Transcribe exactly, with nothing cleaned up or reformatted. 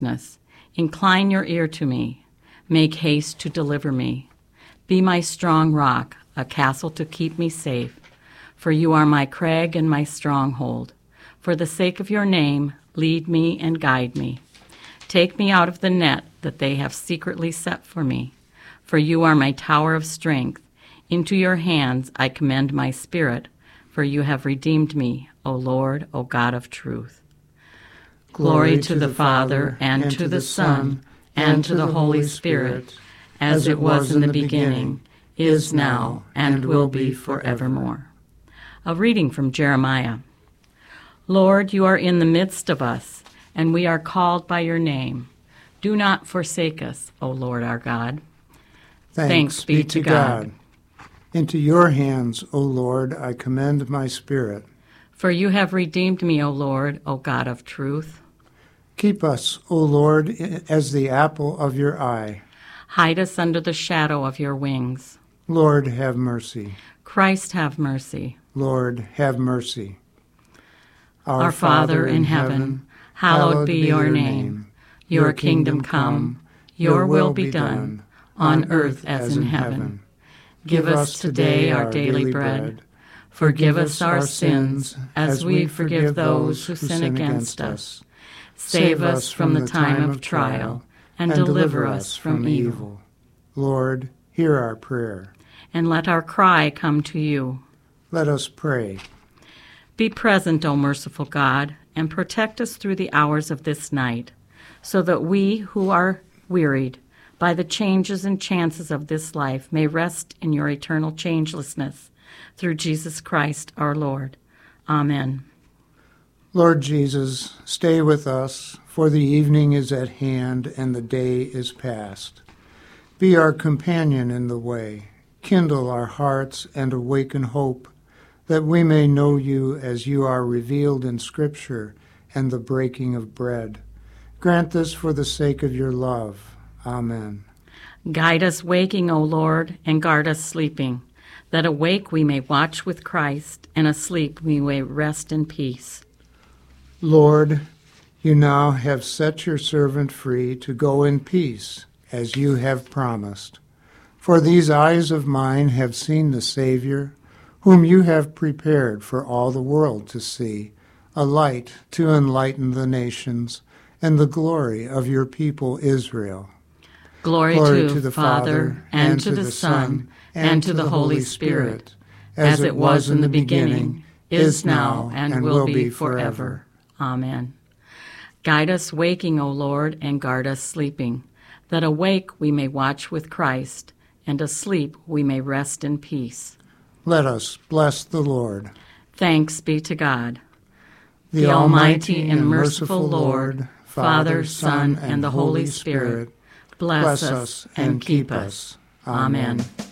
Incline your ear to me. Make haste to deliver me. Be my strong rock, a castle to keep me safe. For you are my crag and my stronghold. For the sake of your name, lead me and guide me. Take me out of the net that they have secretly set for me. For you are my tower of strength. Into your hands I commend my spirit, for you have redeemed me, O Lord, O God of truth. Glory, Glory to, to the, the Father, and, and to the Son, and to the Holy Spirit, as it was in the beginning, is now, and will be forevermore. A reading from Jeremiah. Lord, you are in the midst of us, and we are called by your name. Do not forsake us, O Lord our God. Thanks, Thanks be, be to God. God. Into your hands, O Lord, I commend my spirit. For you have redeemed me, O Lord, O God of truth. Keep us, O Lord, as the apple of your eye. Hide us under the shadow of your wings. Lord, have mercy. Christ, have mercy. Lord, have mercy. Our, Our Father in heaven, hallowed be your name. Your kingdom come, your will be done, on earth as in heaven. Give us today our daily bread. Forgive us our sins, as we forgive those who sin against us. Save us from the time of trial, and deliver us from evil. Lord, hear our prayer. And let our cry come to you. Let us pray. Be present, O merciful God, and protect us through the hours of this night, so that we who are wearied by the changes and chances of this life may rest in your eternal changelessness, through Jesus Christ our Lord. Amen. Lord Jesus, stay with us, for the evening is at hand and the day is past. Be our companion in the way. Kindle our hearts and awaken hope, that we may know you as you are revealed in Scripture and the breaking of bread. Grant this for the sake of your love. Amen. Guide us waking, O Lord, and guard us sleeping, that awake we may watch with Christ, and asleep we may rest in peace. Lord, you now have set your servant free to go in peace, as you have promised. For these eyes of mine have seen the Savior, whom you have prepared for all the world to see, a light to enlighten the nations, and the glory of your people Israel. Glory, Glory to, to the Father, and, and to the Son, and to the Holy Spirit, as it was in the beginning, is now, and, and will be forever. Amen. Guide us waking, O Lord, and guard us sleeping, that awake we may watch with Christ, and asleep we may rest in peace. Let us bless the Lord. Thanks be to God. The, the Almighty and merciful Lord, Father, Son, and the Holy Spirit, bless us and keep us. Amen.